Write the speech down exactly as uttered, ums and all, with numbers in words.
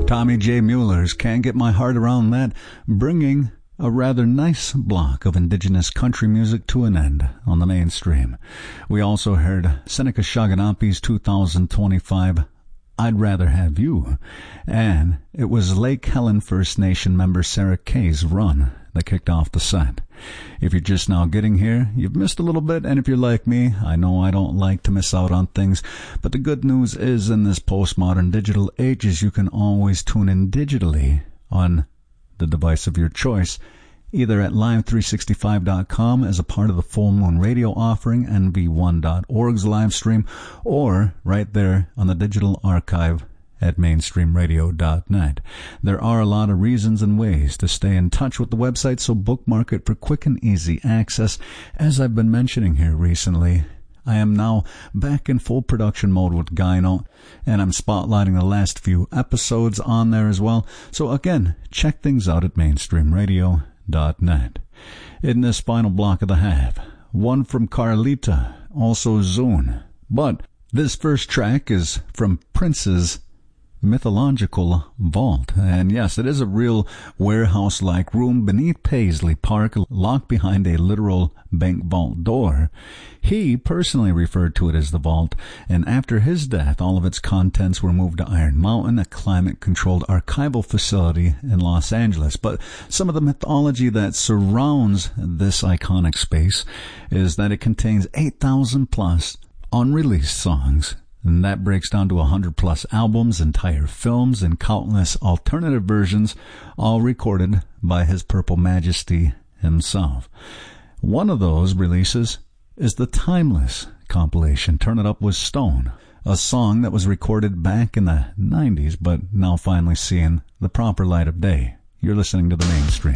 Tommy J. Mueller's Can't Get My Heart Around That, bringing a rather nice block of indigenous country music to an end on the mainstream. We also heard Seneca Shaganapi's two thousand twenty-five I'd Rather Have You, and it was Lake Helen First Nation member Sarah Kay's Run that kicked off the set. If you're just now getting here, you've missed a little bit, and if you're like me, I know I don't like to miss out on things, but the good news is in this postmodern digital age is you can always tune in digitally on the device of your choice, either at live three sixty-five dot com as a part of the Full Moon Radio offering, N V one dot org's live stream, or right there on the digital archive at mainstream radio dot net. There are a lot of reasons and ways to stay in touch with the website, so bookmark it for quick and easy access. As I've been mentioning here recently, I am now back in full production mode with Gyno, and I'm spotlighting the last few episodes on there as well. So again, check things out at mainstream radio dot net. In this final block of the half, one from Carlita, also Zune. But this first track is from Prince's mythological vault, and yes, it is a real warehouse-like room beneath Paisley Park, locked behind a literal bank vault door. He personally referred to it as the vault, and after his death, all of its contents were moved to Iron Mountain, a climate-controlled archival facility in Los Angeles. But some of the mythology that surrounds this iconic space is that it contains eight thousand plus unreleased songs, and that breaks down to one hundred plus albums, entire films, and countless alternative versions, all recorded by His Purple Majesty himself. One of those releases is the Timeless compilation, Turn It Up with Stone, a song that was recorded back in the nineties, but now finally seeing the proper light of day. You're listening to The Mainstream.